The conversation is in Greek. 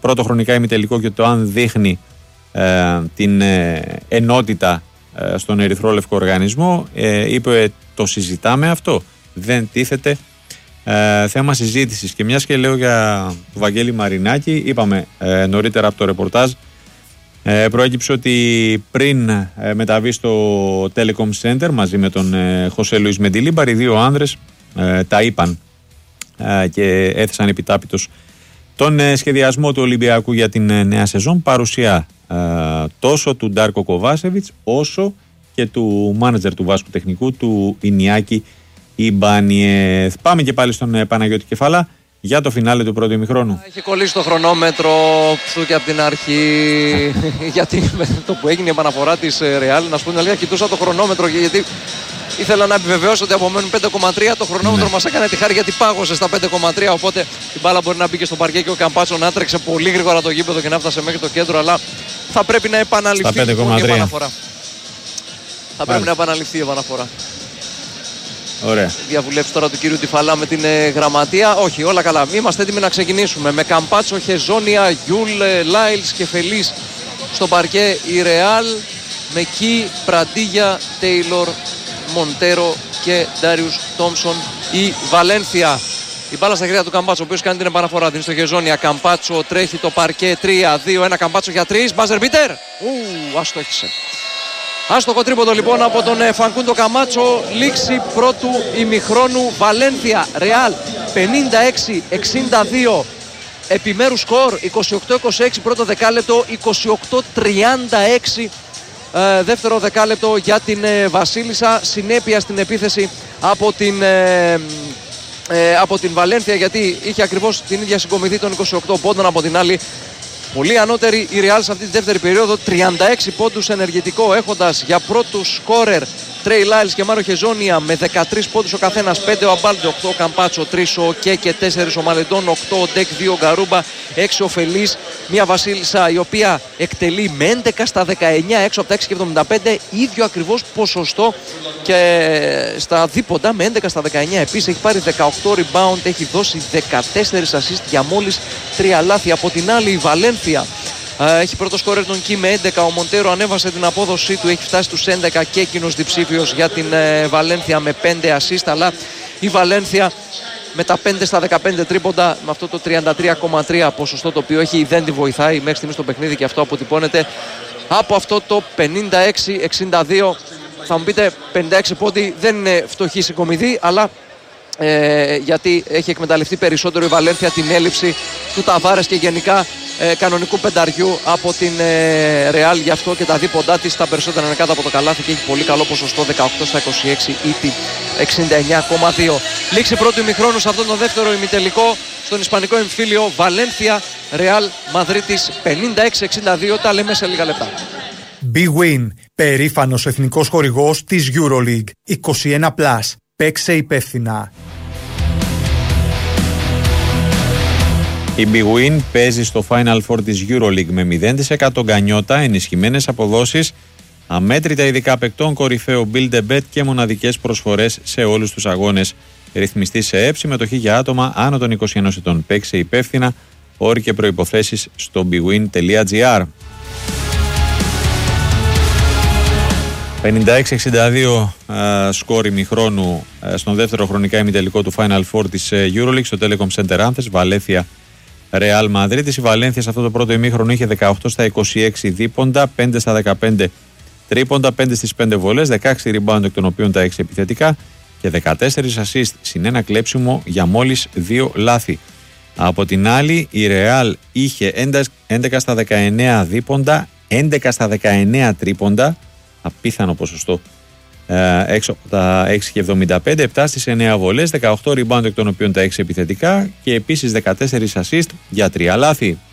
πρώτο χρονικά ημιτελικό και το αν δείχνει την ενότητα στον ερυθρόλευκο οργανισμό. Είπε το συζητάμε αυτό, δεν τίθεται θέμα συζήτησης. Και μιας και λέω για τον Βαγγέλη Μαρινάκη, είπαμε νωρίτερα από το ρεπορτάζ, προέκυψε ότι πριν μεταβεί στο Telecom Center μαζί με τον Χωσέ Λουίς Μεντιλίμπαρ, οι δύο άνδρες τα είπαν και έθεσαν επιτάπητος τον σχεδιασμό του Ολυμπιακού για την νέα σεζόν, παρουσία τόσο του Ντάρκο Κοβάσεβιτς όσο και του μάνατζερ του Βάσκου τεχνικού, του Ινιάκη Ιμπάνιεθ. Πάμε και πάλι στον Παναγιώτη Κεφάλα για το φινάλε του πρώτου ημιχρόνου. Έχει κολλήσει το χρονόμετρο αυτού και από την αρχή. Γιατί με το που έγινε η επαναφορά της Ρεάλ, να σου πω την αλήθεια, κοιτούσα το χρονόμετρο γιατί ήθελα να επιβεβαιώσω ότι απομένουν 5,3. Το χρονόμετρο μας έκανε τη χάρη γιατί πάγωσε στα 5,3. Οπότε η μπάλα μπορεί να μπει και στο παρκέ και ο Καμπάτσο να τρέξε πολύ γρήγορα το γήπεδο και να φτάσει μέχρι το κέντρο. Αλλά θα πρέπει να επαναληφθεί η επαναφορά. Θα πρέπει να επαναληφθεί η επαναφορά. Ωραία. Διαβουλεύσει τώρα του κύριου Τιφαλά με την γραμματεία. Όχι, όλα καλά. Είμαστε έτοιμοι να ξεκινήσουμε. Με Καμπάτσο, Χεζόνια, Γιούλ, Λάιλς και Φελής στο παρκέ η Ρεάλ. Με Κι, Πραντίγια, Τέιλορ, Μοντέρο και Ντάριους Τόμσον η Βαλένθια. Η μπάλα στα χέρια του Καμπάτσο, ο οποίος κάνει την επαναφορά. Δίνει στο Χεζόνια. Καμπάτσο τρέχει το παρκέ. 3-2-1. Καμπάτσο για 3. Μπάζερ μπίτερ. Αστόχησε. Άστοχο τρίποντο λοιπόν από τον Φανκούντο Καμάτσο. Λήξη πρώτου ημιχρόνου. Βαλένθια Ρεάλ 56-62. Επιμέρους σκορ 28-26 πρώτο δεκάλεπτο, 28-36 δεύτερο δεκάλεπτο για την Βασίλισσα. Συνέπεια στην επίθεση από την Βαλένθια, γιατί είχε ακριβώς την ίδια συγκομιδή των 28 πόντων. Από την άλλη πολύ ανώτερη η Real σε αυτή τη δεύτερη περίοδο, 36 πόντους ενεργητικό, έχοντας για πρώτους σκόρερ Τρέι Λάιλς και Μάριο Χεζόνια με 13 πόντους ο καθένας, 5 ο Αμπάλντε, 8 ο Καμπάτσο, 3 ο Κέ και 4 ο Μαλεντών, 8 ο Ντεκ, 2 ο Γκαρούμπα, 6 ο Φελής. Μια Βασίλισσα η οποία εκτελεί με 11 στα 19 έξω από τα 6,75, ίδιο ακριβώς ποσοστό και στα δίποντα με 11 στα 19. Επίσης έχει πάρει 18 rebound, έχει δώσει 14 assist για μόλις 3 λάθη. Από την άλλη η Βαλένθια έχει πρώτο σκόρερ τον Κι με 11. Ο Μοντέρο ανέβασε την απόδοσή του, έχει φτάσει στους 11 και εκείνος διψήφιος για την Βαλένθια με 5 assist. Αλλά η Βαλένθια με τα 5 στα 15 τρίποντα, με αυτό το 33,3 ποσοστό το οποίο έχει, δεν τη βοηθάει μέχρι στιγμής στο παιχνίδι και αυτό αποτυπώνεται από αυτό το 56-62. Θα μου πείτε 56 πόντι δεν είναι φτωχή συγκομιδή, αλλά γιατί έχει εκμεταλλευτεί περισσότερο η Βαλένθια την έλλειψη του Ταβάρες και γενικά κανονικού πενταριού από την Ρεάλ. Γι' αυτό και τα δίποντά της τα περισσότερα είναι κάτω από το καλάθι και έχει πολύ καλό ποσοστό, 18 στα 26 ήτι 69,2. Λήξη πρώτου ημιχρόνου σε αυτόν τον δεύτερο ημιτελικό στον ισπανικό εμφύλιο. Βαλένθια Ρεάλ Μαδρίτης 56-62. Τα λέμε σε λίγα λεπτά. Big Win, περήφανος εθνικός χορηγός της EuroLeague. 21+. Παίξε υπεύθυνα. Η Big Win παίζει στο Final Four της EuroLeague με 0% γκανιότα, ενισχυμένες αποδόσεις, αμέτρητα ειδικά παικτών, κορυφαίο build a bet και μοναδικές προσφορές σε όλους τους αγώνες. Ρυθμιστή σε ΕΠ, συμμετοχή για άτομα άνω των 21 ετών. Παίξε υπεύθυνα, όροι και προϋποθέσεις στο bigwin.gr. 56-62 σκόρ ημιχρόνου στον δεύτερο χρονικά ημιτελικό του Final Four της EuroLeague στο Telecom Center Athens, Βαλένθια Real Madrid. Η Βαλένθια σε αυτό το πρώτο ημίχρονο είχε 18 στα 26 δίποντα, 5 στα 15 τρίποντα, 5 στις 5 βολές, 16 rebound εκ των οποίων τα 6 επιθετικά και 14 assist, συν ένα κλέψιμο για μόλις 2 λάθη. Από την άλλη η Real είχε 11 στα 19 δίποντα, 11 στα 19 τρίποντα, απίθανο ποσοστό, έξω από τα 6,75, 7 στις 9 βολές, 18 rebound εκ των οποίων τα 6 επιθετικά και επίσης 14 assist για 3 λάθη.